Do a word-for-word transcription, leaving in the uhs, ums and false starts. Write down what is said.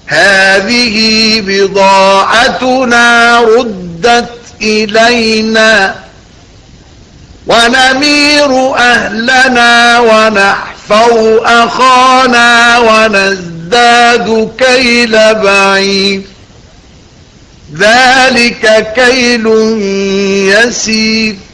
هذه بضاعتنا ردت إلينا ونمير أهلنا ونحفظ أخانا ونزداد كيل بعير ذلك كيل يسير